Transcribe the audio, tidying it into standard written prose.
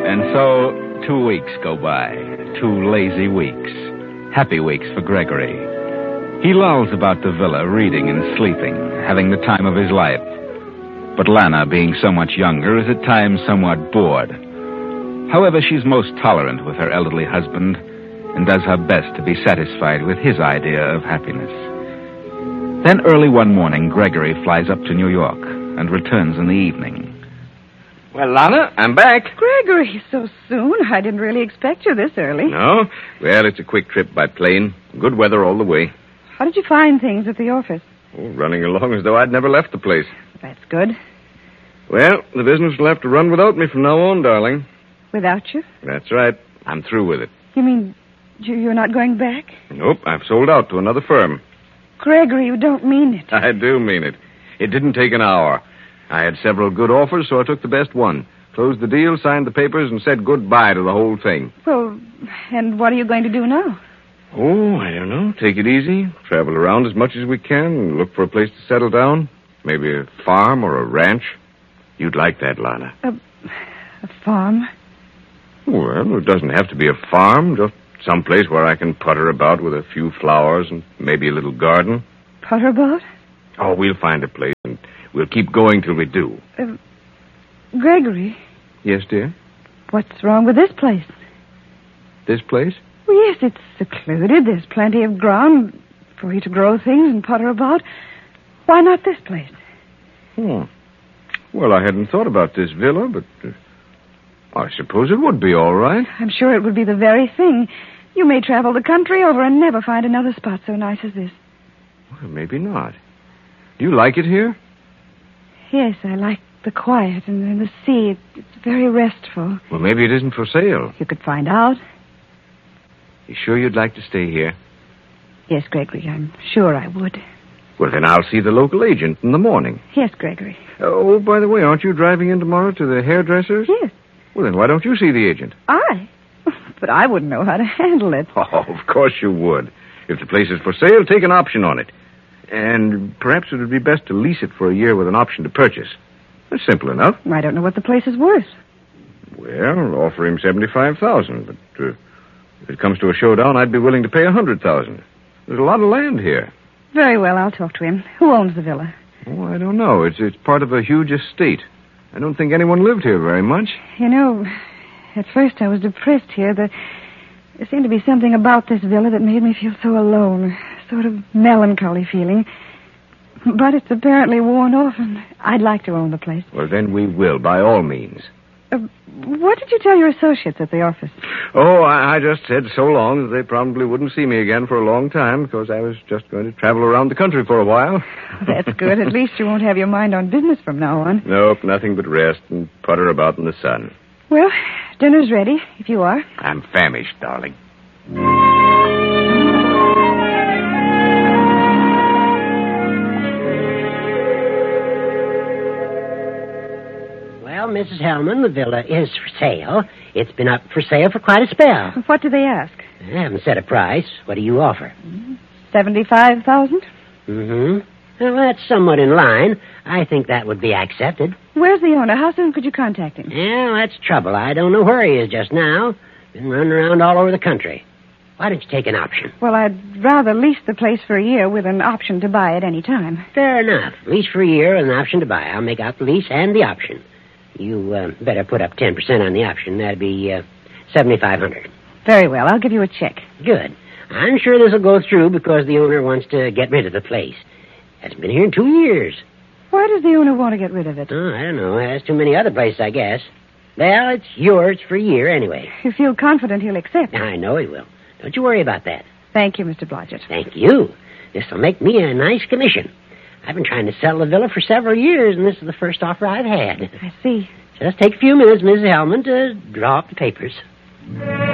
And so 2 weeks go by. 2 lazy weeks. Happy weeks for Gregory. He lolls about the villa, reading and sleeping, having the time of his life. But Lana, being so much younger, is at times somewhat bored. However, she's most tolerant with her elderly husband and does her best to be satisfied with his idea of happiness. Then early one morning, Gregory flies up to New York and returns in the evening. Well, Lana, I'm back. Gregory, so soon? I didn't really expect you this early. No? Well, it's a quick trip by plane. Good weather all the way. How did you find things at the office? Oh, running along as though I'd never left the place. That's good. Well, the business will have to run without me from now on, darling. Without you? That's right. I'm through with it. You mean you're not going back? Nope, I've sold out to another firm. Gregory, you don't mean it. I do mean it. It didn't take an hour. I had several good offers, so I took the best one. Closed the deal, signed the papers, and said goodbye to the whole thing. Well, and what are you going to do now? Oh, I don't know. Take it easy. Travel around as much as we can. Look for a place to settle down. Maybe a farm or a ranch. You'd like that, Lana. A farm? Well, it doesn't have to be a farm. Just some place where I can putter about with a few flowers and maybe a little garden. Putter about? Oh, we'll find a place, and we'll keep going till we do. Gregory? Yes, dear? What's wrong with this place? This place? Well, yes, it's secluded. There's plenty of ground for you to grow things and putter about. Why not this place? Well, I hadn't thought about this villa, but I suppose it would be all right. I'm sure it would be the very thing. You may travel the country over and never find another spot so nice as this. Well, maybe not. Do you like it here? Yes, I like the quiet and the sea. It's very restful. Well, maybe it isn't for sale. You could find out. You sure you'd like to stay here? Yes, Gregory, I'm sure I would. Well, then I'll see the local agent in the morning. Yes, Gregory. Oh, by the way, aren't you driving in tomorrow to the hairdresser's? Yes. Well, then why don't you see the agent? I? But I wouldn't know how to handle it. Oh, of course you would. If the place is for sale, take an option on it. And perhaps it would be best to lease it for a year with an option to purchase. That's simple enough. I don't know what the place is worth. Well, offer him $75,000, but if it comes to a showdown, I'd be willing to pay $100,000. There's a lot of land here. Very well, I'll talk to him. Who owns the villa? Oh, I don't know. It's part of a huge estate. I don't think anyone lived here very much. You know, at first I was depressed here. There seemed to be something about this villa that made me feel so alone. A sort of melancholy feeling. But it's apparently worn off, and I'd like to own the place. Well, then we will, by all means. What did you tell your associates at the office? Oh, I just said so long that they probably wouldn't see me again for a long time because I was just going to travel around the country for a while. That's good. At least you won't have your mind on business from now on. Nope, nothing but rest and putter about in the sun. Well, dinner's ready, if you are. I'm famished, darling. Well, Mrs. Hellman, the villa is for sale. It's been up for sale for quite a spell. What do they ask? I haven't set a price. What do you offer? $75,000? Mm-hmm. Well, that's somewhat in line. I think that would be accepted. Where's the owner? How soon could you contact him? Well, that's trouble. I don't know where he is just now. Been running around all over the country. Why don't you take an option? Well, I'd rather lease the place for a year with an option to buy at any time. Fair enough. Lease for a year with an option to buy. I'll make out the lease and the option. You better put up 10% on the option. That'd be $7,500. Very well. I'll give you a check. Good. I'm sure this will go through because the owner wants to get rid of the place. Hasn't been here in 2 years. Why does the owner want to get rid of it? Oh, I don't know. There's too many other places, I guess. Well, it's yours for a year anyway. You feel confident he'll accept? I know he will. Don't you worry about that. Thank you, Mr. Blodgett. Thank you. This will make me a nice commission. I've been trying to sell the villa for several years, and this is the first offer I've had. I see. Just take a few minutes, Mrs. Hellman, to draw up the papers.